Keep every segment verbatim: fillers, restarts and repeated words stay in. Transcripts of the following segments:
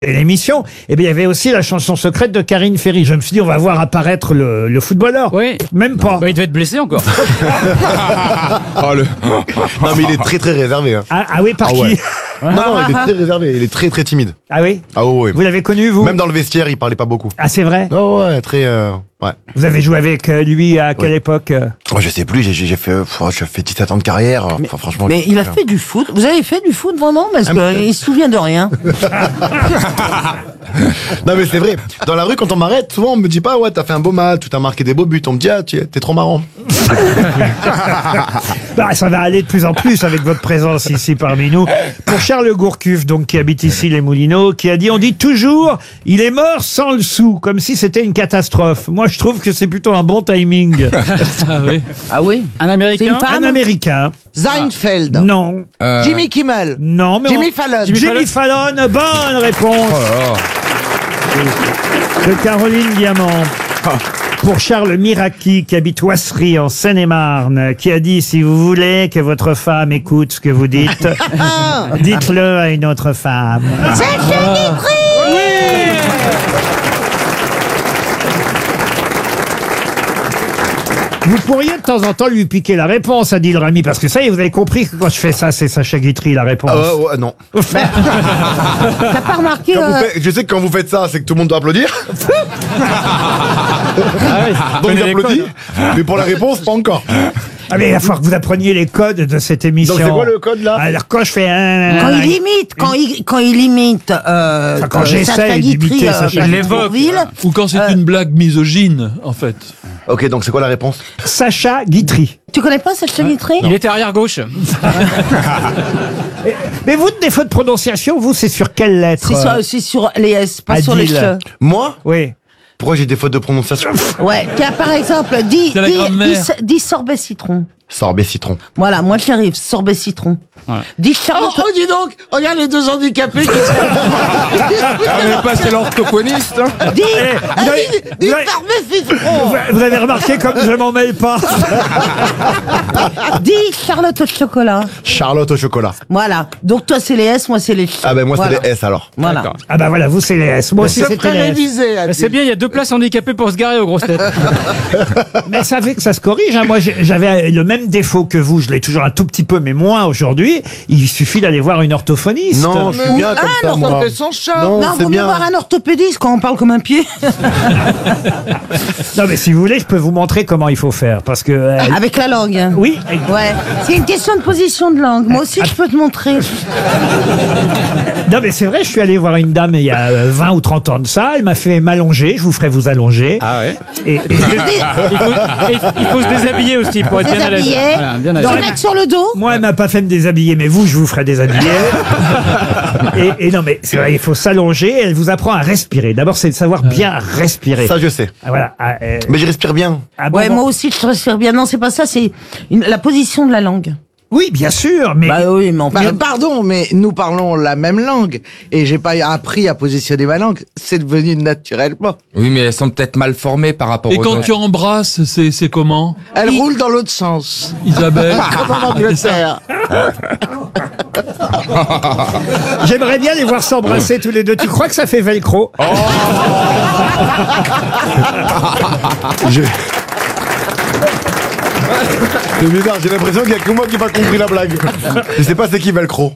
Et l'émission, eh bien, il y avait aussi la chanson secrète de Karine Ferry. Je me suis dit, on va voir apparaître le, le footballeur. Oui. Même pas. Bah, il devait être blessé encore. Oh, le... Non, mais il est très très réservé. Hein. Ah, ah oui, par Ah qui ouais. Non, non, il est très réservé. Il est très très timide. Ah oui. Ah ouais, ouais. Vous l'avez connu, vous? Même dans le vestiaire, il parlait pas beaucoup. Ah, c'est vrai? Oh ouais, très. Euh... Ouais. Vous avez joué avec euh, lui à quelle Ouais. époque? euh Oh, je sais plus, j'ai, j'ai fait, pff, j'ai fait dix-sept ans de carrière. Mais, enfin, franchement. mais il a fait du foot. Vous avez fait du foot vraiment? Parce qu'il se souvient de rien. Non, mais c'est vrai. Dans la rue, quand on m'arrête, souvent on me dit pas, ouais, t'as fait un beau match, tu t'as marqué des beaux buts. On me dit, ah, tu- t'es trop marrant. Bah, ça va aller de plus en plus avec votre présence ici parmi nous. Pour Charles Gourcuff, donc, qui habite ici les Moulineaux, qui a dit, on dit toujours, il est mort sans le sou, comme si c'était une catastrophe. Moi, je trouve que c'est plutôt un bon timing. Ah oui. Ah oui? Un C'est Américain. une femme? Un Américain. Seinfeld. Non. Jimmy Kimmel. Non, mais Jimmy on- Fallon. Jimmy Fallon, bonne réponse de Caroline Diamant. Pour Charles Miraki, qui habite Oisserie en Seine-et-Marne, qui a dit, si vous voulez que votre femme écoute ce que vous dites, dites-le à une autre femme. Vous pourriez de temps en temps lui piquer la réponse, Adil Rami, parce que ça y est, vous avez compris que quand je fais ça, c'est Sacha Guitry la réponse. Ah ouais, ouais, non. T'as pas remarqué Quand vous euh, faites- je sais que quand vous faites ça, c'est que tout le monde doit applaudir. Donc j'applaudis. Mais pour la réponse, pas encore. Ah mais il va falloir que vous appreniez les codes de cette émission. Donc c'est quoi le code là? Alors quand je fais un... quand il imite, quand il, quand il imite, euh, Enfin, quand euh, j'essaye Sacha Guitry, d'imiter euh, Sacha Patrick Guitry. Bourvil, Ou quand c'est Euh, une blague misogyne, en fait. Ok, donc c'est quoi la réponse? Sacha Guitry. tu connais pas Sacha Guitry? Il était arrière gauche. Mais vous, des fautes de prononciation, vous, c'est sur quelle lettre? C'est sur, c'est sur les S, pas sur les Adil. che. Moi? Oui. Pourquoi j'ai des fautes de prononciation? Ouais, tiens, par exemple, dis, C'est la dis, grammaire. dis, dis sorbet citron. Sorbet citron. Voilà, moi j'y arrive, sorbet citron. Ouais. Dis Charlotte. Oh, dis donc, regarde les deux handicapés qui On pas c'est l'orthophoniste. Hein. Dis, vous avez- dis vous avez- sorbet citron. Vous- Vous avez remarqué comme je m'en mêle pas. Dis Charlotte au chocolat. Charlotte au chocolat. Voilà. Donc toi c'est les S, moi c'est les ch. Ah ben moi Voilà. c'est les S alors. Voilà. D'accord. Ah bah voilà, vous, c'est les S. Moi aussi, se c'était les S. révisé. Bah, c'est bien, il y a deux places handicapées pour se garer aux grosses têtes. Mais ça fait que ça se corrige. Hein. Moi, j'ai- j'avais le même défaut que vous. Je l'ai toujours un tout petit peu, mais moins aujourd'hui. Il suffit d'aller voir une orthophoniste. Non, je suis bien comme ça ça moi. fait son chat. Non, Non, c'est vaut mieux bien. voir un orthopédiste quand on parle comme un pied. Non, mais si vous voulez, je peux vous montrer comment il faut faire. Parce que... euh, Avec la langue. oui. Ouais. C'est une question de position de langue. Moi aussi je peux te montrer. Non, mais c'est vrai, je suis allé voir une dame il y a euh, vingt ou trente ans de ça. Elle m'a fait m'allonger. Je vous ferai vous allonger. Ah ouais. Et, et- Il faut, et il faut se déshabiller aussi pour être bien à l'aise. Déshabiller. Voilà, bien à Se l'aise. mettre sur le dos. moi, elle m'a pas fait me déshabiller, mais vous, je vous ferai déshabiller. et, et non, mais c'est vrai, il faut s'allonger. Elle vous apprend à respirer. D'abord, c'est de savoir bien respirer. Ça je sais. Ah, voilà. Ah, euh, Mais je respire bien. ah, bon, Ouais, bon. moi aussi je respire bien. Non, c'est pas ça, c'est une- la position de la langue. Oui, bien sûr, mais... Bah oui, mais on Bah, parle. pardon, mais nous parlons la même langue et j'ai pas appris à positionner ma langue. C'est devenu naturellement. Oui, mais elles sont peut-être mal formées par rapport Et aux quand autres. tu embrasses, c'est c'est comment, Elle roule dans l'autre sens. Isabelle? Comme en Angleterre. J'aimerais bien les voir s'embrasser tous les deux. Tu crois que ça fait velcro? Je- C'est bizarre, j'ai l'impression qu'il y a que moi qui n'ai pas compris la blague. Je sais pas c'est qui Velcro.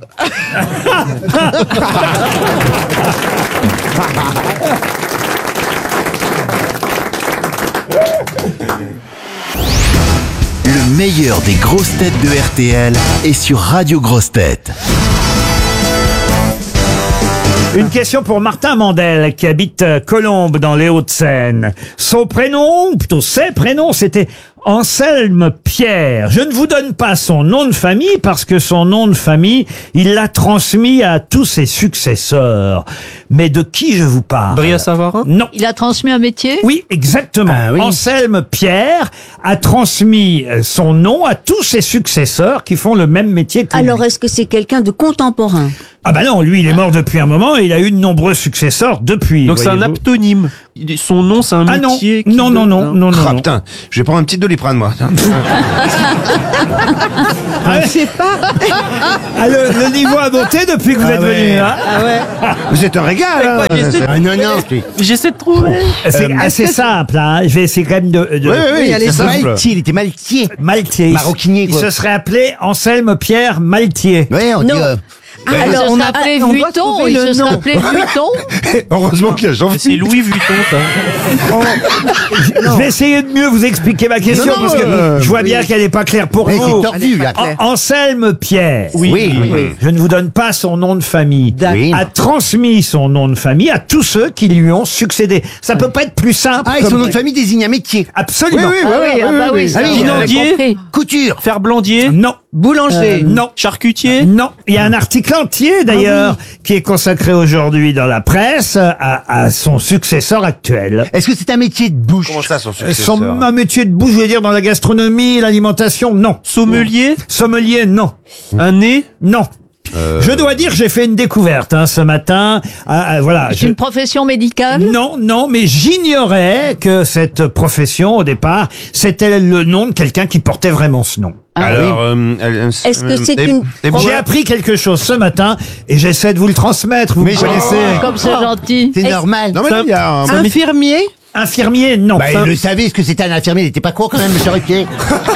Le meilleur des grosses têtes de R T L est sur Radio Grosses Têtes. Une question pour Martin Mandel, qui habite euh, Colombes, dans les Hauts-de-Seine. Son prénom, ou plutôt ses prénoms, c'était Anselme Pierre. Je ne vous donne pas son nom de famille, parce que son nom de famille, il l'a transmis à tous ses successeurs. Mais de qui je vous parle? Bria Savarin? Non. Il a transmis un métier? Oui, exactement. Ah oui. Anselme Pierre a transmis euh, son nom à tous ses successeurs qui font le même métier que lui. Alors, est-ce que c'est quelqu'un de contemporain? Ah bah non, lui, il est mort depuis un moment et il a eu de nombreux successeurs depuis. Donc c'est un voyez-vous. aptonyme. Son nom, c'est un Ah non, métier. qui non, non, donne- non, non, non, Ah non. putain, je vais prendre un petit Doliprane moi. Ah, Je sais pas. ah, le, le niveau a monté depuis que vous êtes ouais. venu. Hein. Ah ouais. Vous êtes un régal. Hein. Ah non, non, puis- J'essaie de trouver. C'est assez simple. Hein. Je vais essayer quand même de... de- Oui, oui, oui, Oui, allez, c'est simple. Maltier, il était maltier. Maltier. Maroquinier, Il quoi. se serait appelé Anselme Pierre Maltier. Ouais, on dit. Non. euh, Alors, Alors, on on a a- appelé on doit Vuitton, trouver il le se serait nom. appelé Vuitton. Heureusement qu'il y a C'est Jean-Philippe. Louis Vuitton, ça. Je vais essayer de mieux vous expliquer ma question Non, non, parce que euh, je vois bien qu'elle n'est pas claire pour ouais, vous. c'est tordu, là. An- Anselme Pierre. Oui. Oui, oui. Je ne vous donne pas son nom de famille. Oui. A transmis son nom de famille à tous ceux qui lui ont succédé. Ça peut pas être plus simple. Ah, et comme- son nom de famille désigne un métier. Absolument. Ah oui, ah bah oui, ça, Ah oui, on avait Guinandier. compris. Couture. Ferblandier. Non. Boulanger. Non. Charcutier. Non, il y a un article entier d'ailleurs qui est consacré aujourd'hui dans la presse à, à son successeur actuel. Est-ce que c'est un métier de bouche? Comment ça son Son successeur un métier de bouche, je veux dire dans la gastronomie, l'alimentation, non. Sommelier. Sommelier, non. Un nez. Non. Je dois dire, j'ai fait une découverte hein, ce matin. Ah, ah, voilà. C'est je- une profession médicale. Non, non, mais j'ignorais que cette profession, au départ, c'était le nom de quelqu'un qui portait vraiment ce nom. Alors, euh, elle- Est-ce que euh, c'est des- une- des J'ai bois- appris quelque chose ce matin et j'essaie de vous le transmettre. Vous me connaissez. Comme c'est gentil. C'est normal. Non, mais là, il y a un... Infirmier. Infirmier, non. Bah, il le savait, ce que c'était un infirmier. Il était pas con quand même, monsieur Ruquier.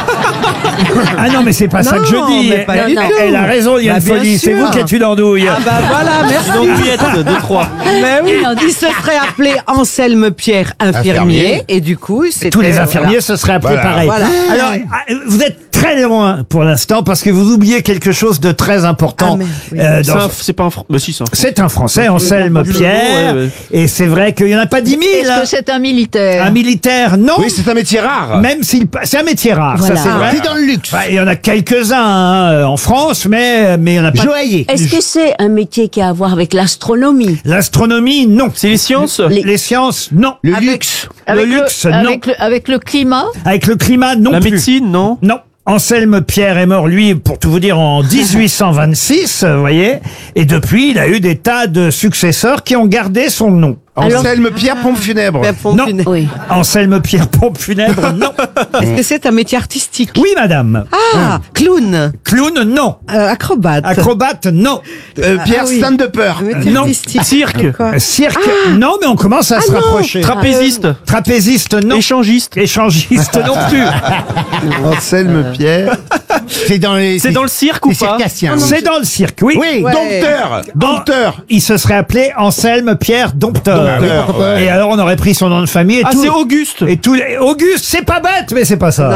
Ah non, mais c'est pas ça Non, que je dis. mais pas elle, du tout. elle a raison, il y a Bah, une bien folie. C'est sûr. vous qui êtes une andouille. Ah bah voilà, merci. Andouillette de trois. Mais oui, il se serait appelé Anselme Pierre infirmier, Infirmier. et du coup, c'était... Tous les voilà. infirmiers se seraient appelés Voilà. pareil. Voilà. Alors, ah, vous êtes très loin pour l'instant parce que vous oubliez quelque chose de très important. Ah, mais oui. euh, C'est dans- un- C'est pas un. Fr- Bah si, c'est un. Fr- C'est un Français, Anselme du Pierre. nom, ouais, ouais. Et c'est vrai qu'il n'y en a pas dix mille. Est-ce hein. que c'est un militaire? Un militaire, non. Oui, c'est un métier rare. Même s'il, c'est un métier rare, Voilà. ça c'est vrai. C'est dans le luxe. Bah, il y en a quelques-uns hein, en France, mais mais il y en a pas. Joaillier. Est-ce que c'est un métier qui a à voir avec l'astronomie? L'astronomie, non. C'est les sciences. Les, les sciences, non. Le Avec- luxe. Le luxe, non. avec le, avec le climat? Avec le climat, non La plus. médecine, non. Non. Anselme Pierre est mort, lui, pour tout vous dire, en dix-huit cent vingt-six, vous voyez. Et depuis, il a eu des tas de successeurs qui ont gardé son nom. Alors- Anselme Pierre Pompe Funèbre. Père Non. Fontenay. Oui. Anselme Pierre Pompe Funèbre, non. Est-ce que c'est un métier artistique? Oui, madame. Ah, clown, Clown, non. euh, acrobate. Acrobate, non. Euh, Pierre Ah oui. Stand-Upper. Un métier non. artistique. Cirque. Quoi? Euh, Cirque, non, mais on commence à se rapprocher. Trapéziste. Trapéziste, non. Échangiste. Échangiste, non plus. Anselme Pierre. C'est dans les. C'est dans le cirque ou les pas circassiens. C'est dans le cirque, oui. Oui. Ouais. Dompteur. Dompteur. Il se serait appelé Anselme Pierre Dompteur. Dompteur, ouais. Et alors, on aurait pris son nom de famille et Ah, tout. c'est Auguste. Et tous les... Auguste, c'est pas bête, mais c'est pas ça.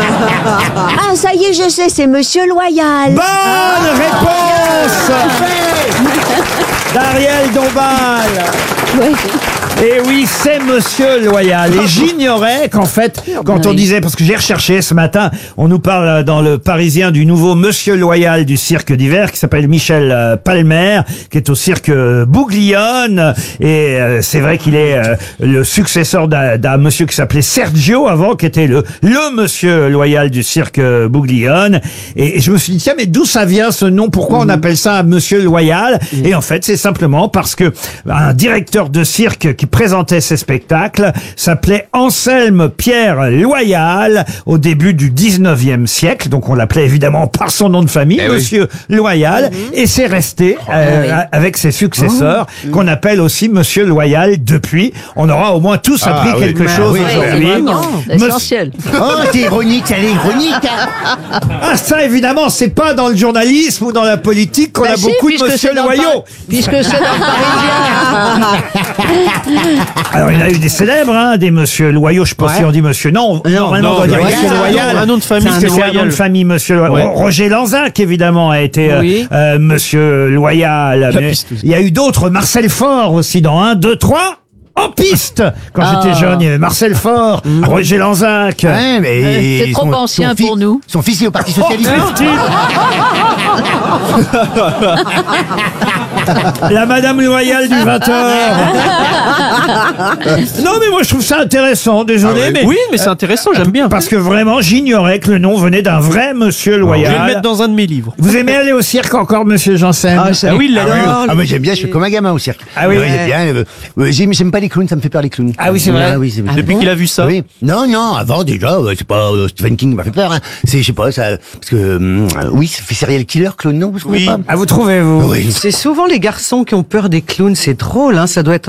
Ah, ça y est, je sais, c'est Monsieur Loyal. Bonne réponse d'Ariel Dombal. Oui. Et oui, c'est Monsieur Loyal. Et j'ignorais qu'en fait, quand on Oui. disait, parce que j'ai recherché ce matin, on nous parle dans le Parisien du nouveau Monsieur Loyal du cirque d'hiver qui s'appelle Michel euh, Palmer, qui est au cirque euh, Bouglione. Et euh, c'est vrai qu'il est euh, le successeur d'un d'un monsieur qui s'appelait Sergio avant, qui était le le Monsieur Loyal du cirque euh, Bouglione. Et, et je me suis dit, tiens, mais d'où ça vient ce nom? Pourquoi on appelle ça Monsieur Loyal? Et en fait, c'est simplement parce que un directeur de cirque qui présentait ses spectacles s'appelait Anselme Pierre Loyal au début du dix-neuvième siècle. Donc on l'appelait évidemment par son nom de famille, Eh oui. Monsieur Loyal. Et c'est resté euh, avec ses successeurs qu'on appelle aussi Monsieur Loyal depuis. On aura au moins tous Ah, appris oui. quelque Bah, chose oui, aujourd'hui. Vraiment, Monsieur- essentiel. Oh, c'est ironique, ça, elle est ironique. hein. Ah ça évidemment, c'est pas dans le journalisme ou dans la politique qu'on Bah a si, beaucoup de puisque Monsieur c'est dans le Loyaux. Par- Puisque c'est dans le Parisien. Alors il y en a eu des célèbres, hein, des Monsieur Loyaux. Je sais pas si on dit Monsieur. Non, normalement on doit dire Loyal. Monsieur Loyal. Un nom de famille, Puisque c'est c'est un nom de Loyal. famille, Monsieur Loyal. Ouais. Roger Lanzac, évidemment, a été euh, Oui. euh, Monsieur Loyal. Mais piste aussi. il y a eu d'autres. Marcel Faure aussi dans un, deux, trois. En piste. Quand Ah. j'étais jeune, il y avait Marcel Faure, Roger Lanzac. Ouais, mais Euh, c'est trop son- ancien son fils- pour nous. Son fils est au Parti Socialiste. La Madame Loyal du vingt heures. Non, mais moi, je trouve ça intéressant, désolé, Ah oui. mais... Oui, mais c'est intéressant, j'aime bien. Parce que vraiment, j'ignorais que le nom venait d'un vrai monsieur Je vais le Loyal. mettre dans un de mes livres. Vous aimez aller au cirque encore, monsieur Janssen? Ah, ça- Ah oui, il l'adore. Ah, moi j'aime bien, je suis comme un gamin au cirque. Ah oui. Ouais, j'aime bien. euh, euh, j'aime, j'aime pas les clowns, ça me fait peur les clowns. Ah oui, c'est vrai. Ah oui, c'est Depuis qu'il a vu ça. Oui. Non, non, avant déjà, euh, c'est pas euh, Stephen King m'a fait peur. Hein. C'est, je sais pas, ça, parce que hum, euh, oui, ça fait serial killer, clown, non, vous trouvez Oui. pas? Ah, vous trouvez, vous? Oui. C'est souvent les garçons qui ont peur des clowns, c'est drôle, hein, ça doit être